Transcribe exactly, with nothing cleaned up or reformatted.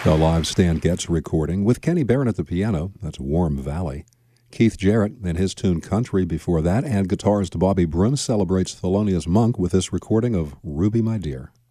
A live Stan Getz recording with Kenny Barron at the piano. That's Warm Valley. Keith Jarrett and his tune Country before that, and guitarist Bobby Brim celebrates Thelonious Monk with this recording of Ruby My Dear.